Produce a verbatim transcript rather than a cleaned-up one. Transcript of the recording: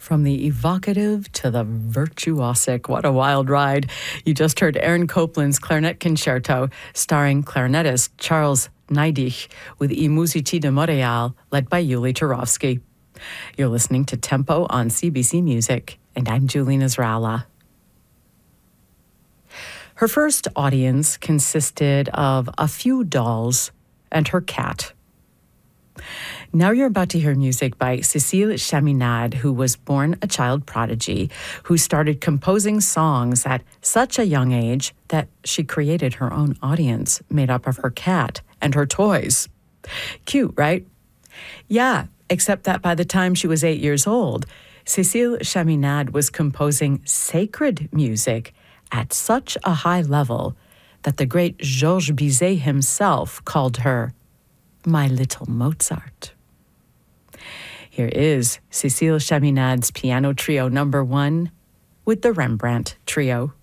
From the evocative to the virtuosic, what a wild ride. You just heard Aaron Copland's Clarinet Concerto, starring clarinetist Charles Neidich, with I Musici di Montreal, led by Yuli Turovsky. You're listening to Tempo on C B C Music, and I'm Julina Zrala. Her first audience consisted of a few dolls and her cat. Now you're about to hear music by Cécile Chaminade, who was born a child prodigy, who started composing songs at such a young age that she created her own audience made up of her cat and her toys. Cute, right? Yeah, except that by the time she was eight years old, Cécile Chaminade was composing sacred music at such a high level that the great Georges Bizet himself called her my little Mozart. Here is Cécile Chaminade's Piano Trio number one with the Rembrandt Trio.